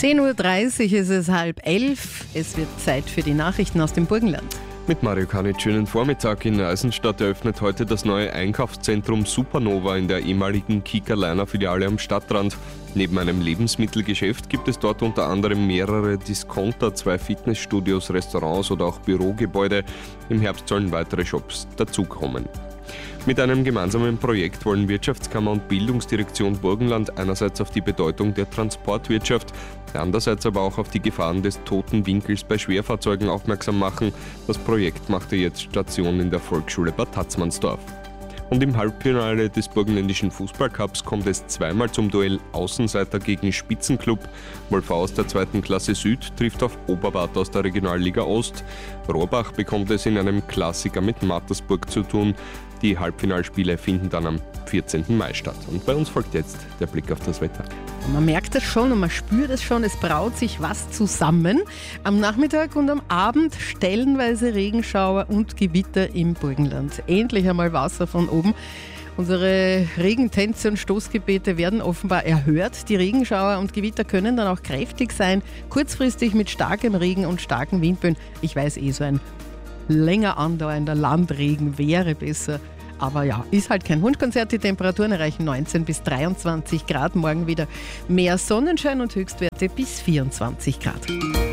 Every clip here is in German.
10.30 Uhr ist es 10:30. Es wird Zeit für die Nachrichten aus dem Burgenland. Mit Mario Kanitsch, schönen Vormittag. In Eisenstadt eröffnet heute das neue Einkaufszentrum Supernova in der ehemaligen Kiekerleiner-Filiale am Stadtrand. Neben einem Lebensmittelgeschäft gibt es dort unter anderem mehrere Discounter, 2 Fitnessstudios, Restaurants oder auch Bürogebäude. Im Herbst sollen weitere Shops dazukommen. Mit einem gemeinsamen Projekt wollen Wirtschaftskammer und Bildungsdirektion Burgenland einerseits auf die Bedeutung der Transportwirtschaft, andererseits aber auch auf die Gefahren des toten Winkels bei Schwerfahrzeugen aufmerksam machen. Das Projekt machte jetzt Station in der Volksschule Bad Tatzmannsdorf. Und im Halbfinale des burgenländischen Fußballcups kommt es zweimal zum Duell Außenseiter gegen Spitzenklub. Wolfau aus der 2. Klasse Süd trifft auf Oberwart aus der Regionalliga Ost. Rohrbach bekommt es in einem Klassiker mit Mattersburg zu tun. Die Halbfinalspiele finden dann am 14. Mai statt. Und bei uns folgt jetzt der Blick auf das Wetter. Man merkt es schon und man spürt es schon, es braut sich was zusammen. Am Nachmittag und am Abend stellenweise Regenschauer und Gewitter im Burgenland. Endlich einmal Wasser von oben. Unsere Regentänze und Stoßgebete werden offenbar erhört. Die Regenschauer und Gewitter können dann auch kräftig sein, kurzfristig mit starkem Regen und starken Windböen. Ich weiß so ein länger andauernder Landregen wäre besser. Aber ja, ist halt kein Wunschkonzert. Die Temperaturen erreichen 19 bis 23 Grad. Morgen wieder mehr Sonnenschein und Höchstwerte bis 24 Grad.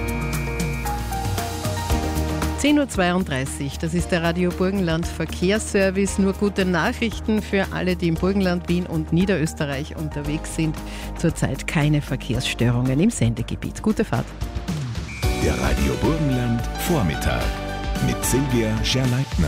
10.32 Uhr, das ist der Radio Burgenland Verkehrsservice. Nur gute Nachrichten für alle, die im Burgenland, Wien und Niederösterreich unterwegs sind. Zurzeit keine Verkehrsstörungen im Sendegebiet. Gute Fahrt. Der Radio Burgenland Vormittag mit Silvia Scherleitner.